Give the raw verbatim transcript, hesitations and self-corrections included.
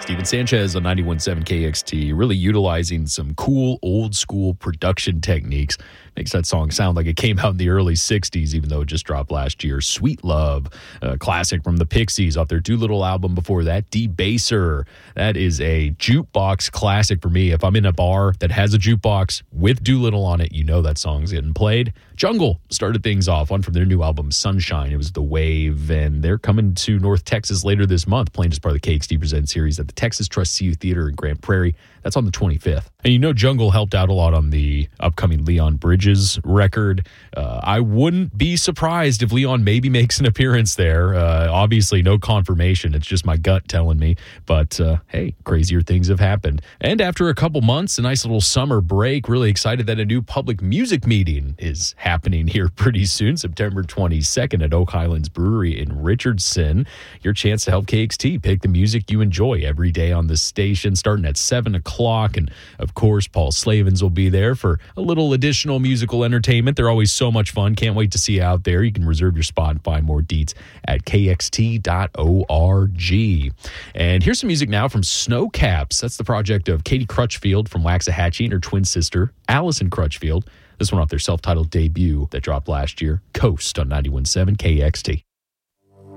Steven Sanchez on ninety-one point seven K X T, really utilizing some cool old school production techniques. Makes that song sound like it came out in the early sixties, even though it just dropped last year. Sweet Love, a classic from the Pixies off their Doolittle album before that. Debaser, that is a jukebox classic for me. If I'm in a bar that has a jukebox with Doolittle on it, you know that song's getting played. Jungle started things off, one from their new album, Sunshine. It was The Wave, and they're coming to North Texas later this month, playing as part of the K X T Present series at the Texas Trust C U Theater in Grand Prairie. That's on the twenty-fifth. And you know Jungle helped out a lot on the upcoming Leon Bridges record. Uh, I wouldn't be surprised if Leon maybe makes an appearance there. Uh, obviously, no confirmation. It's just my gut telling me. But, uh, hey, crazier things have happened. And after a couple months, a nice little summer break, really excited that a new public music meeting is happening here pretty soon, September twenty-second at Oak Highlands Brewery in Richardson. Your chance to help K X T pick the music you enjoy every day on the station, starting at seven o'clock. And, of course, Paul Slavens will be there for a little additional musical entertainment. They're always so much fun. Can't wait to see you out there. You can reserve your spot and find more deets at k x t dot org. And here's some music now from Snowcaps. That's the project of Katie Crutchfield from Waxahachie and her twin sister, Allison Crutchfield. This one off their self-titled debut that dropped last year, Coast on ninety-one point seven K X T.